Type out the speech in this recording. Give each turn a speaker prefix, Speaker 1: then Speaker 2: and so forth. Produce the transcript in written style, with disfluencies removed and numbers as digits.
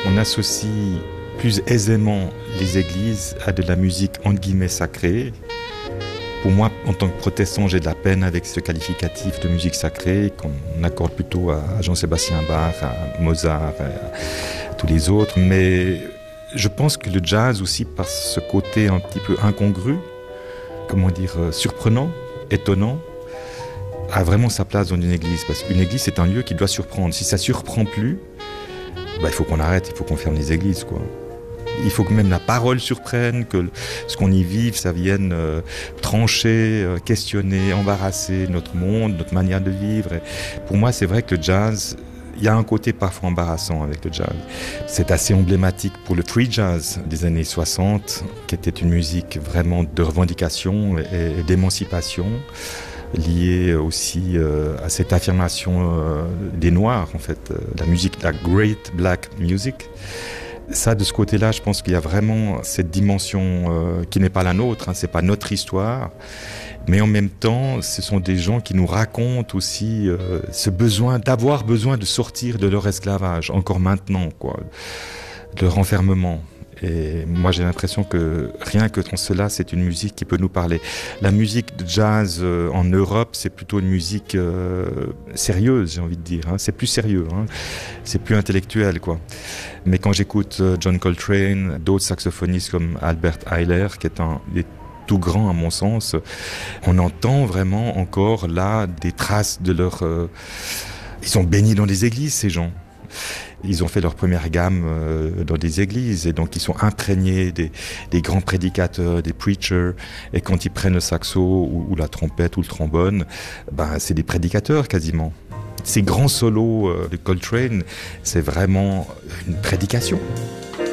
Speaker 1: on associe plus aisément les églises à de la musique entre guillemets sacrée. Pour moi, en tant que protestant, j'ai de la peine avec ce qualificatif de musique sacrée qu'on accorde plutôt à Jean-Sébastien Bach, à Mozart, à tous les autres. Mais je pense que le jazz aussi, par ce côté un petit peu incongru, surprenant, étonnant, a vraiment sa place dans une église. Parce qu'une église, c'est un lieu qui doit surprendre. Si ça ne surprend plus, il faut qu'on arrête, il faut qu'on ferme les églises, quoi. Il faut que même la parole surprenne, que ce qu'on y vive, ça vienne trancher, questionner, embarrasser notre monde, notre manière de vivre. Et pour moi, c'est vrai que le jazz, il y a un côté parfois embarrassant avec le jazz. C'est assez emblématique pour le free jazz des années 60, qui était une musique vraiment de revendication et d'émancipation, liée aussi à cette affirmation des Noirs, en fait, la musique, la Great Black Music. Ça, de ce côté-là, je pense qu'il y a vraiment cette dimension qui n'est pas la nôtre, hein, c'est pas notre histoire, mais en même temps, ce sont des gens qui nous racontent aussi ce besoin, d'avoir besoin de sortir de leur esclavage, encore maintenant, quoi, de leur enfermement. Et moi, j'ai l'impression que rien que dans cela, c'est une musique qui peut nous parler. La musique de jazz en Europe, c'est plutôt une musique sérieuse, j'ai envie de dire. Hein. C'est plus sérieux, hein. C'est plus intellectuel, quoi. Mais quand j'écoute John Coltrane, d'autres saxophonistes comme Albert Ayler, qui est il est tout grand à mon sens, on entend vraiment encore là des traces de leur... Ils sont bénis dans les églises, ces gens. Ils ont fait leur première gamme dans des églises et donc ils sont imprégnés des grands prédicateurs, des preachers, et quand ils prennent le saxo ou la trompette ou le trombone, c'est des prédicateurs quasiment. Ces grands solos de Coltrane, c'est vraiment une prédication.